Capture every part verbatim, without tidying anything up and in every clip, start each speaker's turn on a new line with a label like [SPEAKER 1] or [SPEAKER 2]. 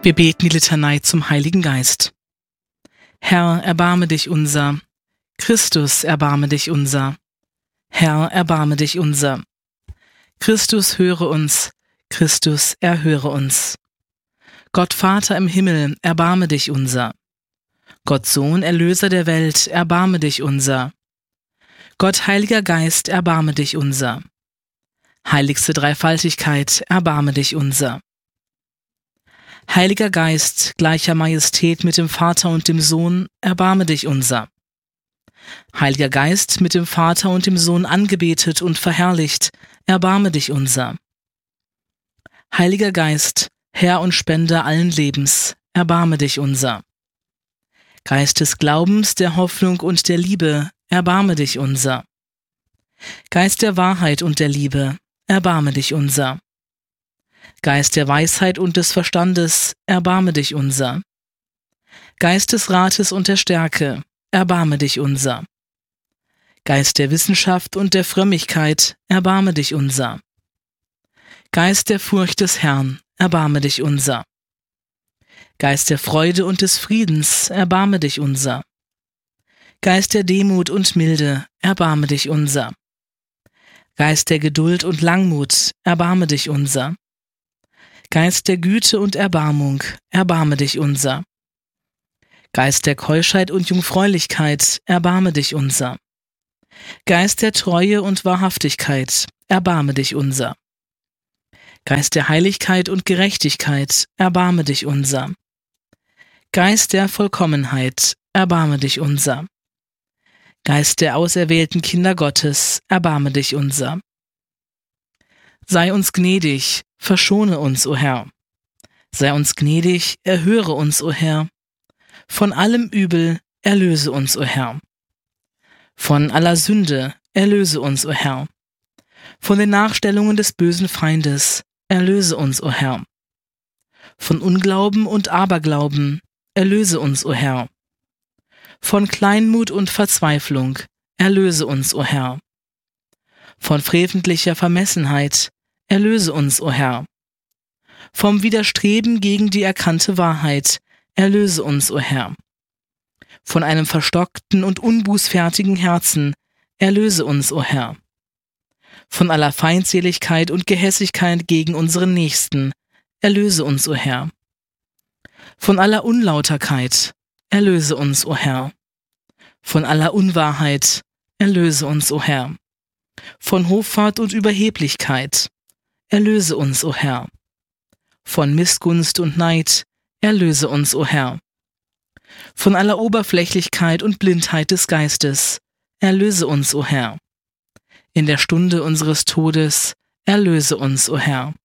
[SPEAKER 1] Wir beten die Litanei zum Heiligen Geist. Herr, erbarme dich unser. Christus, erbarme dich unser. Herr, erbarme dich unser. Christus, höre uns. Christus, erhöre uns. Gott Vater im Himmel, erbarme dich unser. Gott Sohn, Erlöser der Welt, erbarme dich unser. Gott Heiliger Geist, erbarme dich unser. Heiligste Dreifaltigkeit, erbarme dich unser. Heiliger Geist, gleicher Majestät mit dem Vater und dem Sohn, erbarme dich unser. Heiliger Geist, mit dem Vater und dem Sohn angebetet und verherrlicht, erbarme dich unser. Heiliger Geist, Herr und Spender allen Lebens, erbarme dich unser. Geist des Glaubens, der Hoffnung und der Liebe, erbarme dich unser. Geist der Wahrheit und der Liebe, erbarme dich unser. Geist der Weisheit und des Verstandes, erbarme dich unser. Geist des Rates und der Stärke, erbarme dich unser. Geist der Wissenschaft und der Frömmigkeit, erbarme dich unser. Geist der Furcht des Herrn, erbarme dich unser. Geist der Freude und des Friedens, erbarme dich unser. Geist der Demut und Milde, erbarme dich unser. Geist der Geduld und Langmut, erbarme dich unser. Geist der Güte und Erbarmung, erbarme dich unser. Geist der Keuschheit und Jungfräulichkeit, erbarme dich unser. Geist der Treue und Wahrhaftigkeit, erbarme dich unser. Geist der Heiligkeit und Gerechtigkeit, erbarme dich unser. Geist der Vollkommenheit, erbarme dich unser. Geist der auserwählten Kinder Gottes, erbarme dich unser. Sei uns gnädig, verschone uns, o Herr. Sei uns gnädig, erhöre uns, o Herr. Von allem Übel erlöse uns, o Herr. Von aller Sünde erlöse uns, o Herr. Von den Nachstellungen des bösen Feindes erlöse uns, o Herr. Von Unglauben und Aberglauben erlöse uns, o Herr. Von Kleinmut und Verzweiflung erlöse uns, o Herr. Von freventlicher Vermessenheit erlöse uns, o Herr. Vom Widerstreben gegen die erkannte Wahrheit erlöse uns, o Herr. Von einem verstockten und unbußfertigen Herzen erlöse uns, o Herr. Von aller Feindseligkeit und Gehässigkeit gegen unseren Nächsten erlöse uns, o Herr. Von aller Unlauterkeit erlöse uns, o Herr. Von aller Unwahrheit erlöse uns, o Herr. Von Hoffart und Überheblichkeit erlöse uns, o Herr. Von Missgunst und Neid erlöse uns, o Herr. Von aller Oberflächlichkeit und Blindheit des Geistes erlöse uns, o Herr. In der Stunde unseres Todes erlöse uns, o Herr.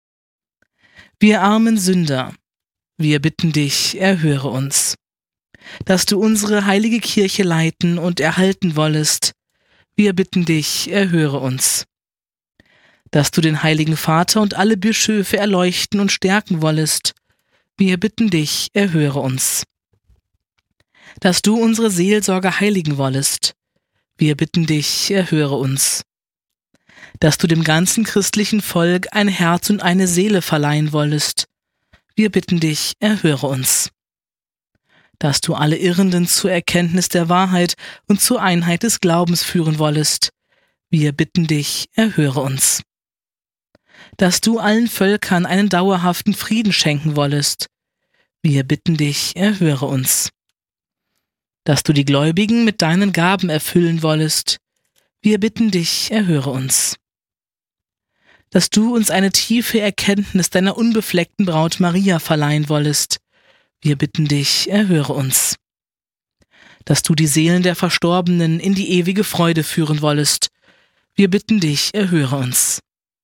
[SPEAKER 1] Wir armen Sünder, wir bitten dich, erhöre uns. Dass du unsere heilige Kirche leiten und erhalten wollest, wir bitten dich, erhöre uns. Dass du den heiligen Vater und alle Bischöfe erleuchten und stärken wollest, wir bitten dich, erhöre uns. Dass du unsere Seelsorger heiligen wollest, wir bitten dich, erhöre uns. Dass du dem ganzen christlichen Volk ein Herz und eine Seele verleihen wollest, wir bitten dich, erhöre uns. Dass du alle Irrenden zur Erkenntnis der Wahrheit und zur Einheit des Glaubens führen wollest, wir bitten dich, erhöre uns. Dass du allen Völkern einen dauerhaften Frieden schenken wollest, wir bitten dich, erhöre uns. Dass du die Gläubigen mit deinen Gaben erfüllen wollest, wir bitten dich, erhöre uns. Dass du uns eine tiefe Erkenntnis deiner unbefleckten Braut Maria verleihen wollest, wir bitten dich, erhöre uns. Dass du die Seelen der Verstorbenen in die ewige Freude führen wollest, wir bitten dich, erhöre uns.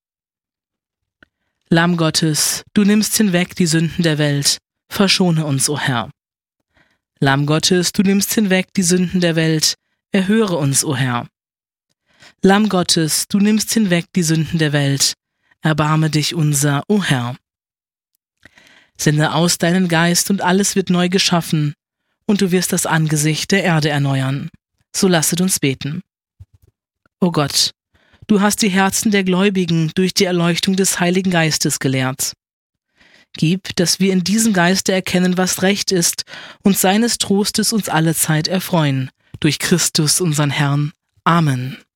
[SPEAKER 1] Lamm Gottes, du nimmst hinweg die Sünden der Welt, verschone uns, o Herr. Lamm Gottes, du nimmst hinweg die Sünden der Welt, erhöre uns, o Herr. Lamm Gottes, du nimmst hinweg die Sünden der Welt, erbarme dich unser, o Herr. Sende aus deinen Geist und alles wird neu geschaffen, und du wirst das Angesicht der Erde erneuern. So lasset uns beten. O Gott, du hast die Herzen der Gläubigen durch die Erleuchtung des Heiligen Geistes gelehrt. Gib, dass wir in diesem Geiste erkennen, was recht ist, und seines Trostes uns allezeit erfreuen. Durch Christus, unseren Herrn. Amen.